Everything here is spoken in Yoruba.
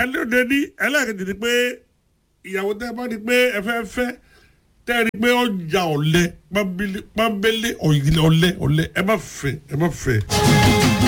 ẹlẹ́dẹ̀ ní ẹlẹ́kẹ̀jì ni pé ìyàwó tẹ́ bá ní pé ẹ fẹ́ tẹ́ ẹ ní pé ọjà ọ̀lẹ pọ́nbélé ọ̀lẹ ẹ má fẹ́.